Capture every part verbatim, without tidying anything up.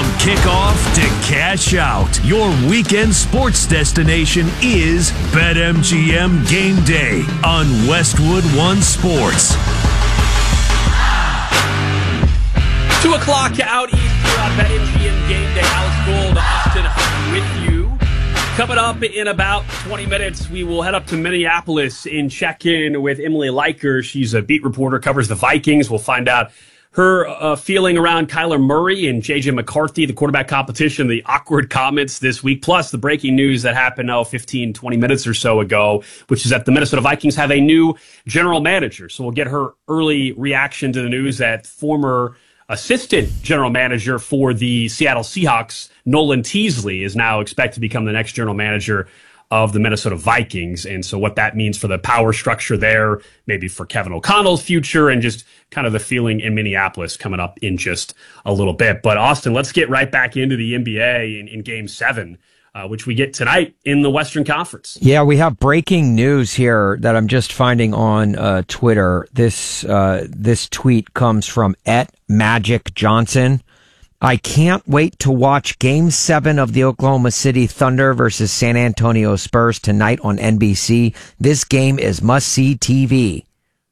From kickoff to cash out, your weekend sports destination is BetMGM Game Day on Westwood One Sports. Two o'clock out east here on BetMGM Game Day. Alex Gold, Austin Hunt with you. Coming up in about twenty minutes, we will head up to Minneapolis and check in with Emily Leiker. She's a beat reporter, covers the Vikings. We'll find out her uh, feeling around Kyler Murray and J J McCarthy, the quarterback competition, the awkward comments this week, plus the breaking news that happened now fifteen, twenty minutes or so ago, which is that the Minnesota Vikings have a new general manager. So we'll get her early reaction to the news that former assistant general manager for the Seattle Seahawks, Nolan Teasley, is now expected to become the next general manager of the Minnesota Vikings. And so what that means for the power structure there, maybe for Kevin O'Connell's future, and just kind of the feeling in Minneapolis coming up in just a little bit. But Austin, let's get right back into the N B A in, in game seven. Uh, which we get tonight in the Western Conference. Yeah, we have breaking news here that I'm just finding on uh, Twitter. This uh, this tweet comes from at Magic Johnson. I can't wait to watch Game Seven of the Oklahoma City Thunder versus San Antonio Spurs tonight on N B C. This game is must-see T V.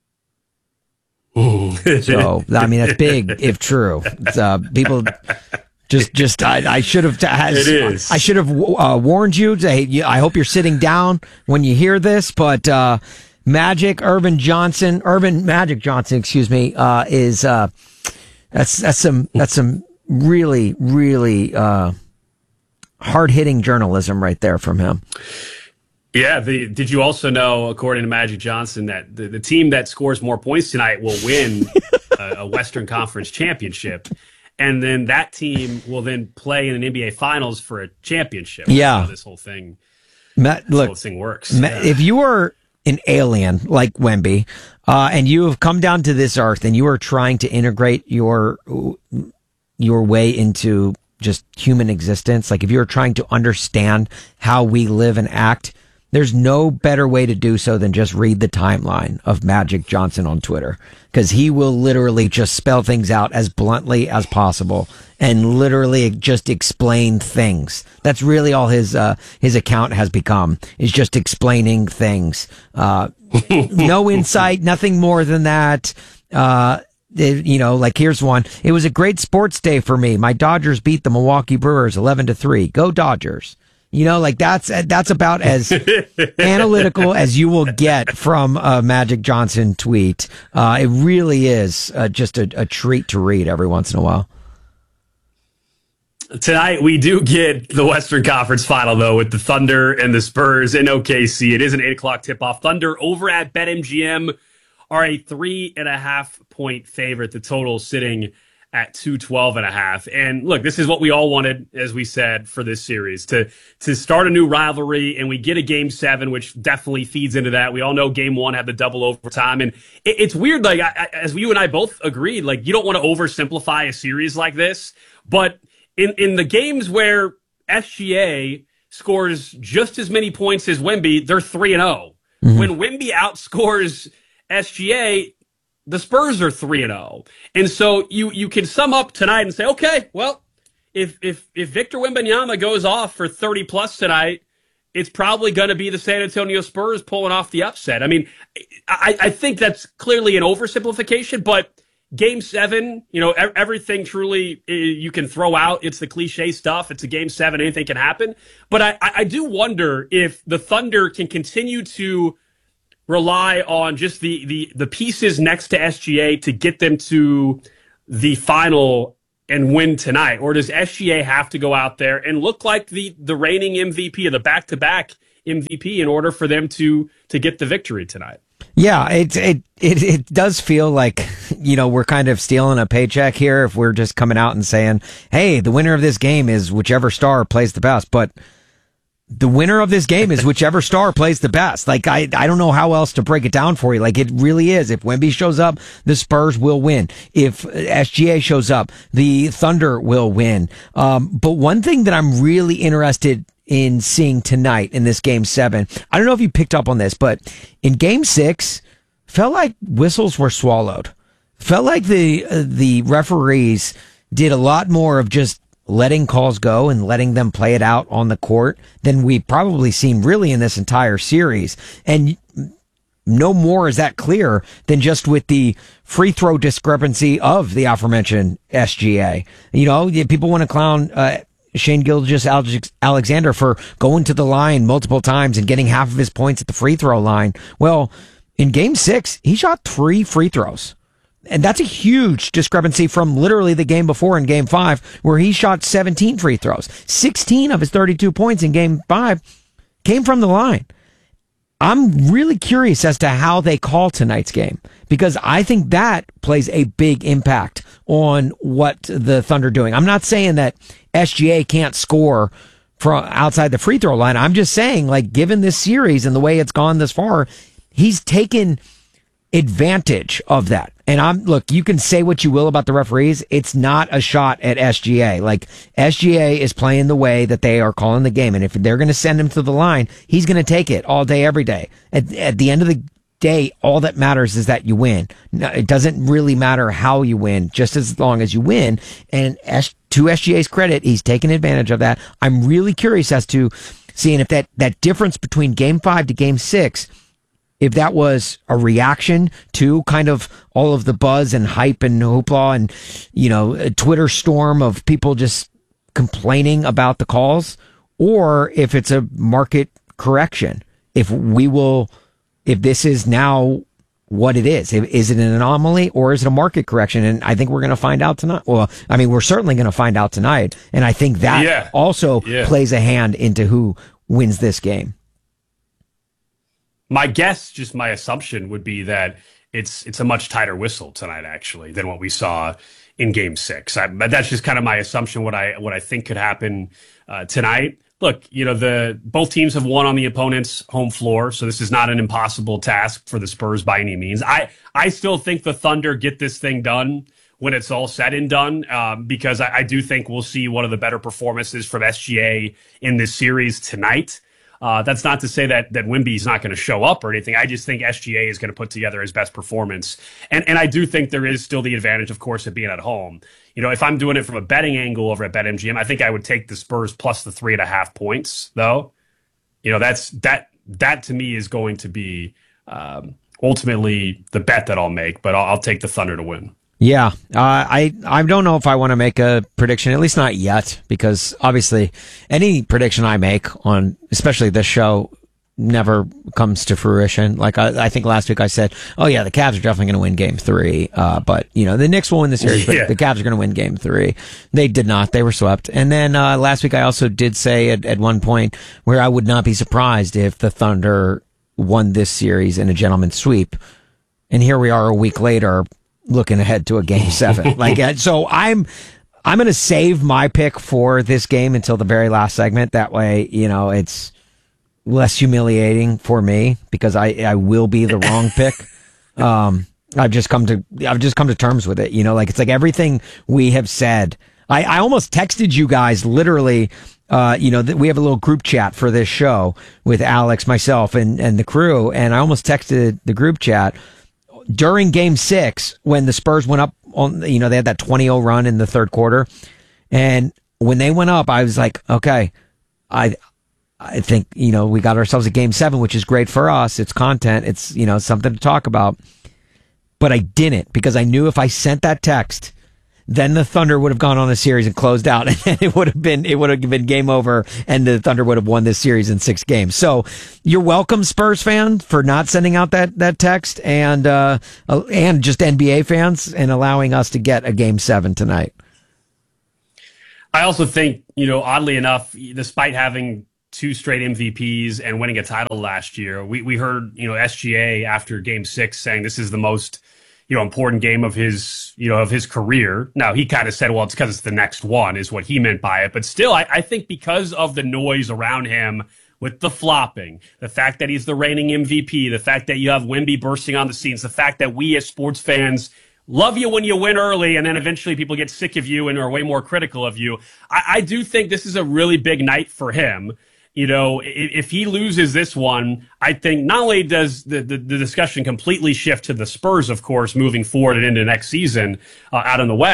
So I mean that's big if true. It's, uh, people. Just, just, I, I should have, has, it is. I should have uh, warned you. To, hey, I hope you're sitting down when you hear this. But uh, Magic Irvin Johnson, Irvin Magic Johnson, excuse me, uh, is uh, that's that's some that's some really really uh, hard hitting journalism right there from him. Yeah. The, did you also know, according to Magic Johnson, that the, the team that scores more points tonight will win a, a Western Conference championship? And then that team will then play in an N B A Finals for a championship. Yeah, That's how this whole thing, Matt, this look, whole thing works. Matt, yeah. If you are an alien like Wemby, uh, and you have come down to this earth and you are trying to integrate your your way into just human existence, like if you're trying to understand how we live and act, there's no better way to do so than just read the timeline of Magic Johnson on Twitter, because he will literally just spell things out as bluntly as possible and literally just explain things. That's really all his uh, his account has become, is just explaining things. Uh, no insight, nothing more than that. Uh, it, you know, like here's one. It was a great sports day for me. My Dodgers beat the Milwaukee Brewers eleven to three. Go Dodgers. You know, like that's that's about as analytical as you will get from a Magic Johnson tweet. Uh, it really is uh, just a, a treat to read every once in a while. Tonight, we do get the Western Conference final, though, with the Thunder and the Spurs in O K C. It is an eight o'clock tip-off. Thunder over at BetMGM are a three and a half point favorite. The total sitting at two twelve and a half. And look, this is what we all wanted, as we said, for this series, to to start a new rivalry, and we get a game seven, which definitely feeds into that. We all know game one had the double overtime, and it, it's weird, like, I, as you and I both agreed, like, you don't want to oversimplify a series like this, but in, in the games where S G A scores just as many points as Wemby, they're three and oh. Mm-hmm. When Wemby outscores S G A, the Spurs are three and oh. And so you, you can sum up tonight and say, okay, well, if, if, if Victor Wembanyama goes off for thirty plus tonight, it's probably going to be the San Antonio Spurs pulling off the upset. I mean, I, I think that's clearly an oversimplification, but game seven, you know, everything truly you can throw out. It's the cliche stuff. It's a game seven. Anything can happen. But I, I do wonder if the Thunder can continue to rely on just the, the, the pieces next to S G A to get them to the final and win tonight? Or does S G A have to go out there and look like the, the reigning M V P, or the back-to-back M V P, in order for them to, to get the victory tonight? Yeah, it, it, it, it does feel like, you know, we're kind of stealing a paycheck here if we're just coming out and saying, hey, the winner of this game is whichever star plays the best. But the winner of this game is whichever star plays the best. Like, I, I don't know how else to break it down for you. Like, it really is. If Wemby shows up, the Spurs will win. If S G A shows up, the Thunder will win. Um, but one thing that I'm really interested in seeing tonight in this game seven, I don't know if you picked up on this, but in game six, felt like whistles were swallowed. Felt like the, uh, the referees did a lot more of just letting calls go and letting them play it out on the court than we've probably seen really in this entire series. And no more is that clear than just with the free throw discrepancy of the aforementioned S G A. You know, people want to clown uh, Shane Gilgeous-Alexander for going to the line multiple times and getting half of his points at the free throw line. Well, in game six, he shot three free throws. And that's a huge discrepancy from literally the game before in game five, where he shot seventeen free throws. sixteen of his thirty-two points in game five came from the line. I'm really curious as to how they call tonight's game, because I think that plays a big impact on what the Thunder are doing. I'm not saying that S G A can't score from outside the free throw line. I'm just saying, like, given this series and the way it's gone this far, he's taken advantage of that. And I'm, look, you can say what you will about the referees. It's not a shot at S G A. Like, S G A is playing the way that they are calling the game. And if they're going to send him to the line, he's going to take it all day, every day. At, at the end of the day, all that matters is that you win. No, it doesn't really matter how you win, just as long as you win. And S, to S G A's credit, he's taken advantage of that. I'm really curious as to seeing if that, that difference between game five to game six, if that was a reaction to kind of all of the buzz and hype and hoopla and, you know, a Twitter storm of people just complaining about the calls, or if it's a market correction. If we will, if this is now what it is, is it an anomaly or is it a market correction? And I think we're going to find out tonight. Well, I mean, we're certainly going to find out tonight. And I think that yeah. also yeah. plays a hand into who wins this game. My guess, just my assumption, would be that it's it's a much tighter whistle tonight, actually, than what we saw in Game Six. I, but that's just kind of my assumption. What I what I think could happen uh, tonight. Look, you know, the both teams have won on the opponent's home floor, so this is not an impossible task for the Spurs by any means. I I still think the Thunder get this thing done when it's all said and done, um, because I, I do think we'll see one of the better performances from S G A in this series tonight. Uh, that's not to say that that Wemby's not going to show up or anything. I just think S G A is going to put together his best performance. And and I do think there is still the advantage, of course, of being at home. You know, if I'm doing it from a betting angle over at BetMGM, I think I would take the Spurs plus the three and a half points, though. You know, that's that that to me is going to be um, ultimately the bet that I'll make, but I'll, I'll take the Thunder to win. Yeah, uh, I I don't know if I want to make a prediction, at least not yet, because obviously any prediction I make on, especially this show, never comes to fruition. Like I, I think last week I said, oh yeah, the Cavs are definitely going to win game three, uh, but you know the Knicks will win the series, yeah. but the Cavs are going to win game three. They did not; they were swept. And then uh, last week I also did say at, at one point where I would not be surprised if the Thunder won this series in a gentleman's sweep. And here we are a week later, looking ahead to a game seven. Like, so I'm, I'm going to save my pick for this game until the very last segment. That way, you know, it's less humiliating for me because I, I will be the wrong pick. Um, I've just come to, I've just come to terms with it. You know, like it's like everything we have said. I, I almost texted you guys literally, uh, you know, that we have a little group chat for this show with Alex, myself and, and the crew. And I almost texted the group chat during game six, when the Spurs went up on, you know, they had that twenty oh run in the third quarter. And when they went up, I was like, okay, I, I think, you know, we got ourselves a game seven, which is great for us. It's content. It's, you know, something to talk about. But I didn't, because I knew if I sent that text, then the Thunder would have gone on a series and closed out, and it would have been it would have been game over, and the Thunder would have won this series in six games. So you're welcome, Spurs fan, for not sending out that that text, and uh, and just N B A fans, and allowing us to get a game seven tonight. I also think, you know, oddly enough, despite having two straight M V Ps and winning a title last year, we we heard, you know, S G A after game six saying this is the most, you know, important game of his, you know, of his career. Now, he kind of said, well, it's because it's the next one is what he meant by it. But still, I, I think because of the noise around him with the flopping, the fact that he's the reigning M V P, the fact that you have Wemby bursting on the scenes, the fact that we as sports fans love you when you win early and then eventually people get sick of you and are way more critical of you. I, I do think this is a really big night for him. You know, if he loses this one, I think not only does the, the, the discussion completely shift to the Spurs, of course, moving forward and into next season uh, out in the West,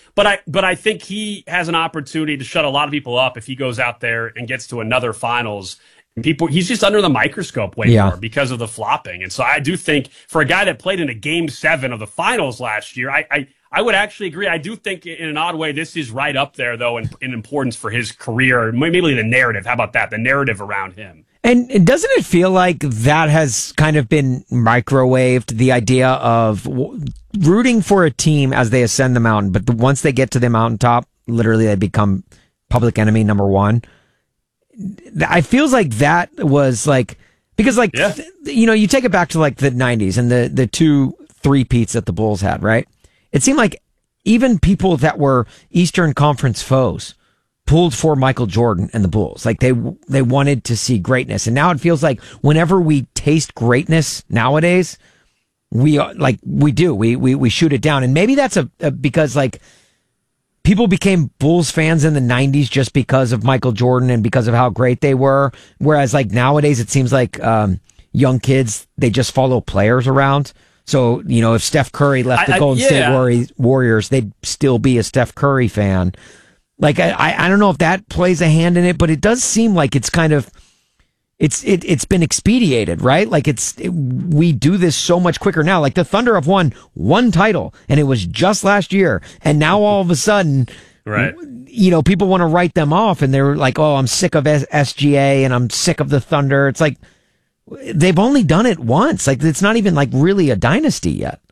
But I, but I think he has an opportunity to shut a lot of people up if he goes out there and gets to another finals. And people, he's just under the microscope way yeah. more because of the flopping. And so I do think for a guy that played in a game seven of the finals last year, I, I, I would actually agree. I do think in an odd way, this is right up there though in, in importance for his career, maybe the narrative. How about that? The narrative around him. And doesn't it feel like that has kind of been microwaved, the idea of w- rooting for a team as they ascend the mountain, but the, once they get to the mountaintop, literally they become public enemy number one? I feels like that was like, because like, yeah. th- you know, you take it back to like the nineties and the, the two three-peats that the Bulls had, right? It seemed like even people that were Eastern Conference foes pulled for Michael Jordan and the Bulls. Like they, they wanted to see greatness. And now it feels like whenever we taste greatness nowadays, we are like, we do, we, we, we shoot it down. And maybe that's a, a because like people became Bulls fans in the nineties just because of Michael Jordan and because of how great they were. Whereas like nowadays it seems like, um, young kids, they just follow players around. So, you know, if Steph Curry left the I, Golden I, yeah. State Warriors, they'd still be a Steph Curry fan. Like, I, I don't know if that plays a hand in it, but it does seem like it's kind of, it's, it, it's been expedited, right? Like it's, it, we do this so much quicker now. Like the Thunder have won one title and it was just last year. And now all of a sudden, right. you know, people want to write them off and they're like, oh, I'm sick of S G A and I'm sick of the Thunder. It's like, they've only done it once. Like it's not even like really a dynasty yet.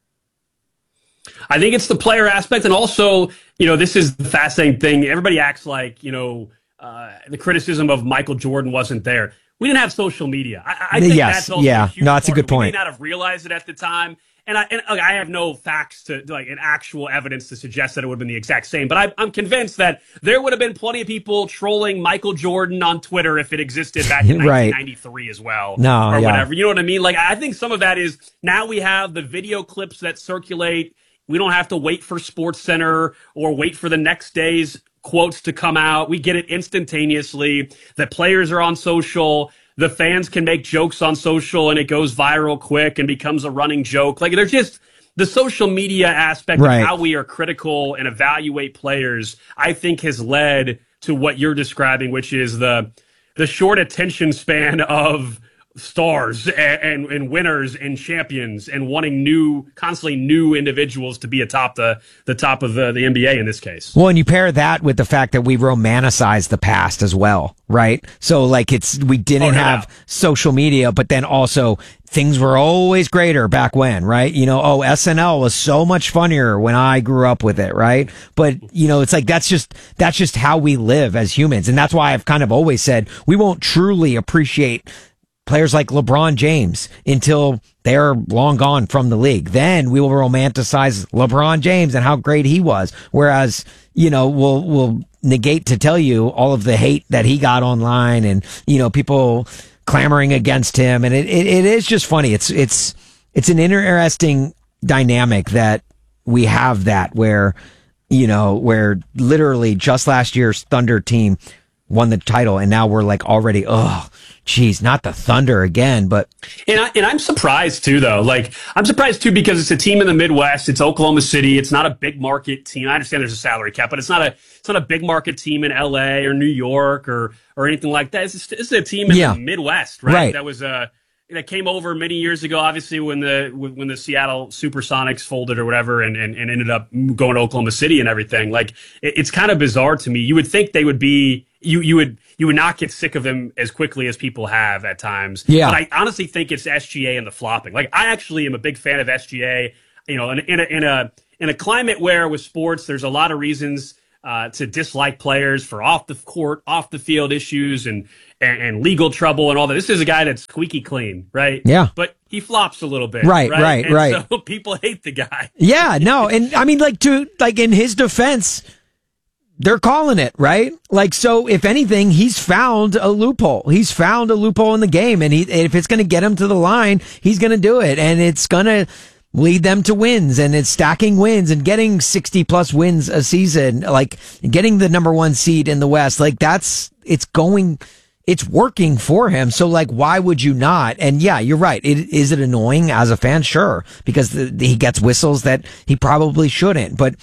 I think it's the player aspect. And also, you know, this is the fascinating thing. Everybody acts like, you know, uh, the criticism of Michael Jordan wasn't there. We didn't have social media. I, I think yes, that's also yeah. a huge No, that's part. a good point. We may not have realized it at the time. And I, and I have no facts to, like, an actual evidence to suggest that it would have been the exact same. But I, I'm convinced that there would have been plenty of people trolling Michael Jordan on Twitter if it existed back in right. nineteen ninety-three as well. No, or yeah. whatever. You know what I mean? Like, I think some of that is now we have the video clips that circulate. We don't have to wait for SportsCenter or wait for the next day's quotes to come out. We get it instantaneously. The players are on social. The fans can make jokes on social and it goes viral quick and becomes a running joke. Like there's just the social media aspect right. of how we are critical and evaluate players, I think has led to what you're describing, which is the the short attention span of stars and, and, and winners and champions and wanting new, constantly new individuals to be atop the, the top of the, the N B A in this case. Well, and you pair that with the fact that we romanticize the past as well, right? So like it's, we didn't oh, no have doubt. social media, but then also things were always greater back when, right? You know, oh, S N L was so much funnier when I grew up with it, right? But, you know, it's like, that's just, that's just how we live as humans. And that's why I've kind of always said we won't truly appreciate players like LeBron James until they're long gone from the league. Then we will romanticize LeBron James and how great he was. Whereas, you know, we'll, we'll negate to tell you all of the hate that he got online and, you know, people clamoring against him. And it, it, it is just funny. It's, it's, it's an interesting dynamic that we have that where, you know, where literally just last year's Thunder team won the title and now we're like already, oh, geez, not the Thunder again, but. And, I, and I'm surprised too, though. Like, I'm surprised too because it's a team in the Midwest. It's Oklahoma City. It's not a big market team. I understand there's a salary cap, but it's not a, it's not a big market team in L A or New York or, or anything like that. It's, just, it's a team in yeah. the Midwest, right? right. That was, uh, that came over many years ago, obviously, when the when the Seattle Supersonics folded or whatever and, and, and ended up going to Oklahoma City and everything. Like, it, it's kind of bizarre to me. You would think they would be, you, you would, you would not get sick of them as quickly as people have at times. Yeah. But I honestly think it's S G A and the flopping. Like, I actually am a big fan of S G A, you know, in, in a, in a, in a climate where with sports, there's a lot of reasons uh, to dislike players for off the court, off the field issues and, and, and legal trouble and all that. This is a guy that's squeaky clean, right? Yeah. But he flops a little bit. Right, right, right, and right. So people hate the guy. Yeah, no. And I mean, like, to, like, in his defense, they're calling it, right? Like, so if anything, he's found a loophole. He's found a loophole in the game. And he, if it's going to get him to the line, he's going to do it. And it's going to lead them to wins, and it's stacking wins and getting sixty plus wins a season, like getting the number one seed in the West. Like that's, it's going, it's working for him. So like, why would you not? And yeah, you're right. It, is it annoying as a fan? Sure. Because the, the, he gets whistles that he probably shouldn't, but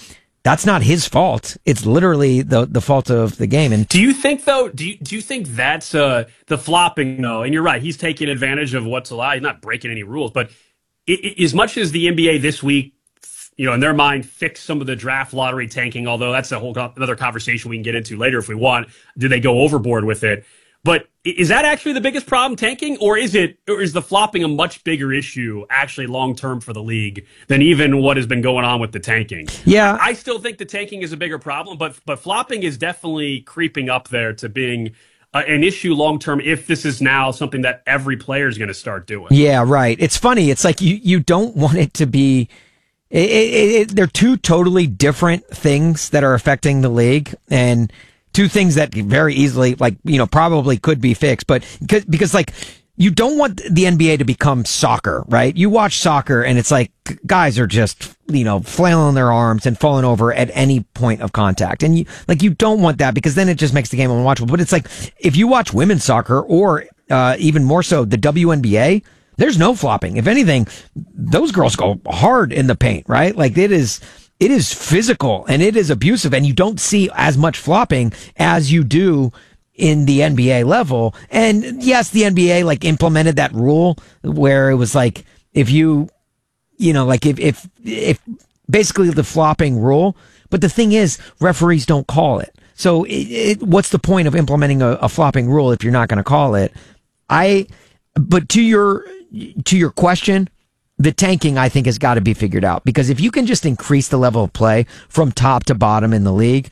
that's not his fault. It's literally the the fault of the game. And do you think though? Do you do you think that's uh, the flopping though? And you're right. He's taking advantage of what's allowed. He's not breaking any rules. But it, it, as much as the N B A this week, you know, in their mind, fix some of the draft lottery tanking. Although that's a whole another conversation we can get into later if we want. Do they go overboard with it? But is that actually the biggest problem, tanking, or is it, or is the flopping a much bigger issue actually long term for the league than even what has been going on with the tanking? Yeah, I still think the tanking is a bigger problem, but but flopping is definitely creeping up there to being uh, an issue long term. If this is now something that every player is going to start doing. Yeah, right. It's funny. It's like you you don't want it to be. It, it, it, they're two totally different things that are affecting the league, and two things that very easily, like, you know, probably could be fixed, but because, because like, you don't want the N B A to become soccer, right? You watch soccer and it's like guys are just, you know, flailing their arms and falling over at any point of contact. And you, like, you don't want that because then it just makes the game unwatchable. But it's like, if you watch women's soccer or, uh, even more so the W N B A, there's no flopping. If anything, those girls go hard in the paint, right? Like it is, It is physical and it is abusive, and you don't see as much flopping as you do in the N B A level. And yes, the N B A like implemented that rule where it was like, if you, you know, like if, if, if basically the flopping rule, but the thing is referees don't call it. So it, it, what's the point of implementing a, a flopping rule if you're not going to call it? I, but to your, to your question, the tanking, I think, has got to be figured out, because if you can just increase the level of play from top to bottom in the league,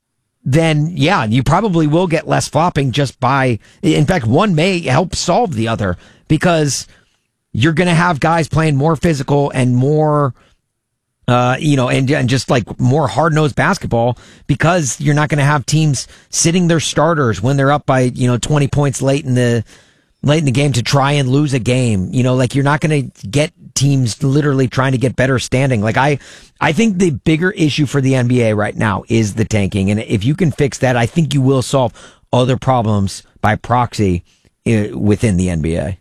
then yeah, you probably will get less flopping just by, in fact, one may help solve the other, because you're going to have guys playing more physical and more, uh, you know, and, and just like more hard-nosed basketball, because you're not going to have teams sitting their starters when they're up by, you know, twenty points late in the, late in the game to try and lose a game. You know, like you're not going to get teams literally trying to get better standing. Like I, I think the bigger issue for the N B A right now is the tanking. And if you can fix that, I think you will solve other problems by proxy uh, within the N B A.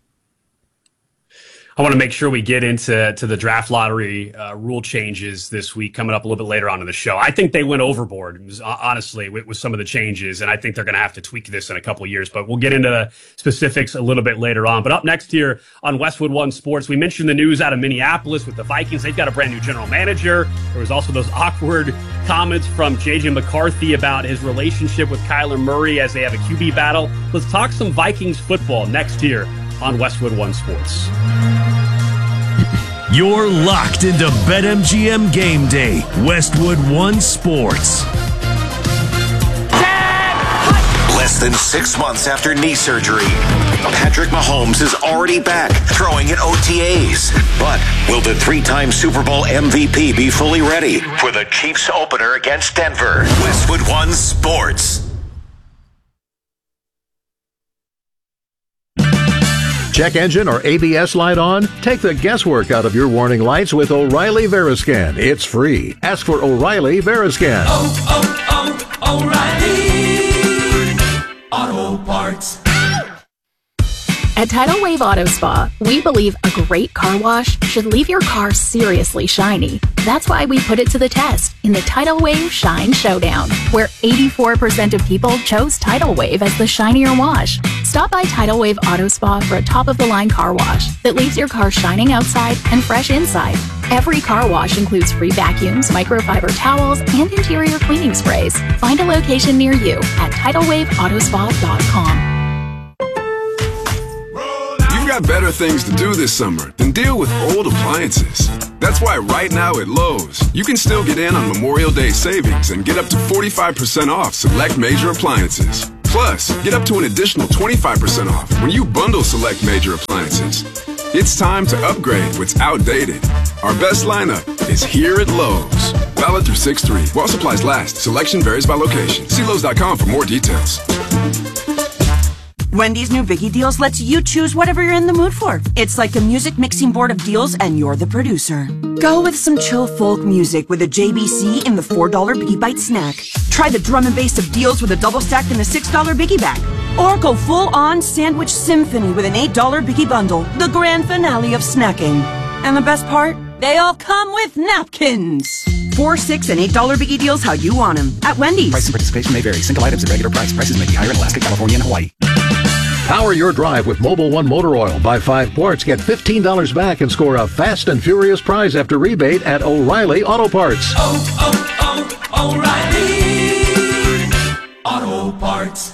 I want to make sure we get into to the draft lottery uh, rule changes this week, coming up a little bit later on in the show. I think they went overboard, honestly, with, with some of the changes, and I think they're going to have to tweak this in a couple of years. But we'll get into the specifics a little bit later on. But up next here on Westwood One Sports, we mentioned the news out of Minneapolis with the Vikings. They've got a brand new general manager. There was also those awkward comments from J J McCarthy about his relationship with Kyler Murray as they have a Q B battle. Let's talk some Vikings football next here on Westwood One Sports. You're locked into BetMGM Game Day, Westwood One Sports. Less than six months after knee surgery, Patrick Mahomes is already back throwing in O T As. But will the three-time Super Bowl M V P be fully ready for the Chiefs opener against Denver? Westwood One Sports. Check engine or A B S light on? Take the guesswork out of your warning lights with O'Reilly Veriscan. It's free. Ask for O'Reilly Veriscan. Oh, oh, oh, O'Reilly Auto Parts. At Tidal Wave Auto Spa, we believe a great car wash should leave your car seriously shiny. That's why we put it to the test in the Tidal Wave Shine Showdown, where eighty-four percent of people chose Tidal Wave as the shinier wash. Stop by Tidal Wave Auto Spa for a top-of-the-line car wash that leaves your car shining outside and fresh inside. Every car wash includes free vacuums, microfiber towels, and interior cleaning sprays. Find a location near you at tidal wave auto spa dot com. Got better things to do this summer than deal with old appliances. That's why right now at Lowe's, you can still get in on Memorial Day savings and get up to forty-five percent off select major appliances. Plus, get up to an additional twenty-five percent off when you bundle select major appliances. It's time to upgrade what's outdated. Our best lineup is here at Lowe's. Valid through six three. While supplies last. Selection varies by location. See Lowe's dot com for more details. Wendy's new Biggie Deals lets you choose whatever you're in the mood for. It's like a music mixing board of deals, and you're the producer. Go with some chill folk music with a J B C in the four dollar Biggie Bite snack. Try the drum and bass of deals with a double stack in the six dollar Biggie Bag. Or go full-on sandwich symphony with an eight dollar Biggie Bundle, the grand finale of snacking. And the best part? They all come with napkins. Four, six, and eight dollar biggie deals how you want them at Wendy's. Price and participation may vary. Single items at regular price. Prices may be higher in Alaska, California, and Hawaii. Power your drive with Mobil one Motor Oil. Buy five quarts, get fifteen dollars back, and score a fast and furious prize after rebate at O'Reilly Auto Parts. Oh, oh, oh, O'Reilly Auto Parts.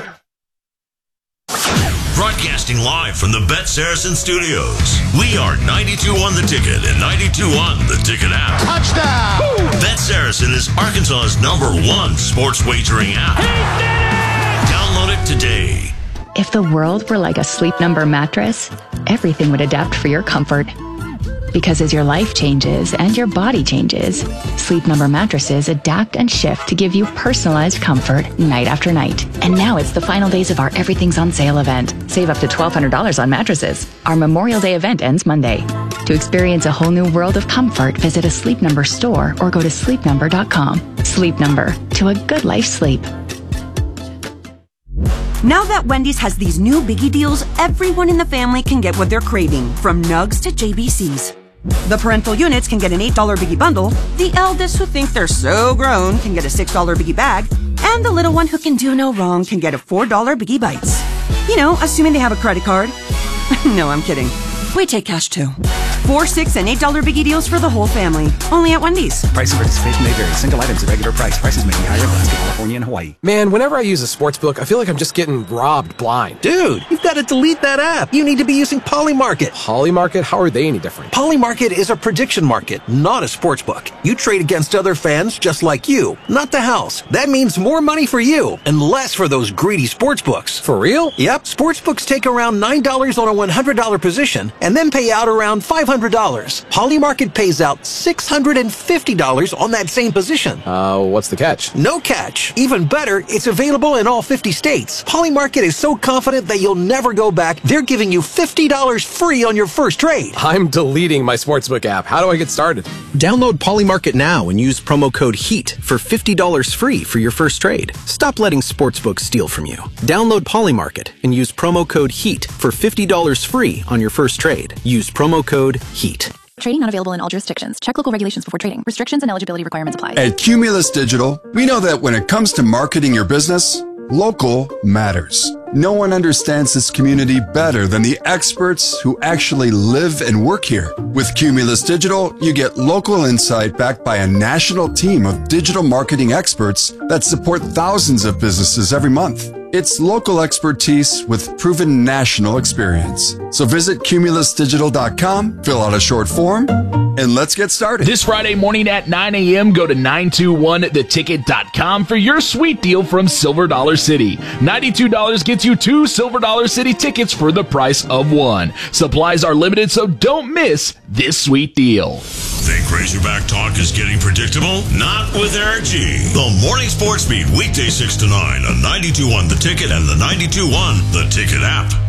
Broadcasting live from the Bet Saracen Studios. We are ninety-two on the Ticket and ninety-two on the Ticket app. Touchdown! Woo! Bet Saracen is Arkansas's number one sports wagering app. He did it! Download it today. If the world were like a Sleep Number mattress, everything would adapt for your comfort. Because as your life changes and your body changes, Sleep Number mattresses adapt and shift to give you personalized comfort night after night. And now it's the final days of our Everything's on Sale event. Save up to twelve hundred dollars on mattresses. Our Memorial Day event ends Monday. To experience a whole new world of comfort, visit a Sleep Number store or go to sleep number dot com. Sleep Number, to a good life sleep. Now that Wendy's has these new biggie deals, everyone in the family can get what they're craving, from nugs to J B Cs. The parental units can get an eight dollar biggie bundle, the eldest who think they're so grown can get a six dollar biggie bag, and the little one who can do no wrong can get a four dollar biggie bites. You know, assuming they have a credit card. No, I'm kidding. We take cash too. Four, six, and eight dollar biggie deals for the whole family. Only at Wendy's. Price and participation may vary. Single items at regular price. Prices may be higher in Alaska, California, and Hawaii. Man, whenever I use a sports book, I feel like I'm just getting robbed blind. Dude, you've got to delete that app. You need to be using Polymarket. Polymarket? How are they any different? Polymarket is a prediction market, not a sports book. You trade against other fans just like you, not the house. That means more money for you and less for those greedy sports books. For real? Yep. Sports books take around nine dollars on a one hundred dollar position and then pay out around five hundred dollars. Polymarket pays out six hundred fifty dollars on that same position. Uh, what's the catch? No catch. Even better, it's available in all fifty states. Polymarket is so confident that you'll never go back, they're giving you fifty dollars free on your first trade. I'm deleting my sportsbook app. How do I get started? Download Polymarket now and use promo code HEAT for fifty dollars free for your first trade. Stop letting sportsbooks steal from you. Download Polymarket and use promo code HEAT for fifty dollars free on your first trade. Use promo code HEAT. Trading not available in all jurisdictions. Check local regulations before trading. Restrictions and eligibility requirements apply. At Cumulus Digital, we know that when it comes to marketing your business, local matters. No one understands this community better than the experts who actually live and work here. With Cumulus Digital, you get local insight backed by a national team of digital marketing experts that support thousands of businesses every month. It's local expertise with proven national experience. So visit cumulus digital dot com, fill out a short form, and let's get started. This Friday morning at nine a.m., go to nine two one the ticket dot com for your sweet deal from Silver Dollar City. ninety-two dollars gets you two Silver Dollar City tickets for the price of one. Supplies are limited, so don't miss this sweet deal. Think Razorback talk is getting predictable? Not with Eric G. The Morning Sports Beat, weekday six to nine on ninety-two point one The Ticket and the ninety-two point one The Ticket app.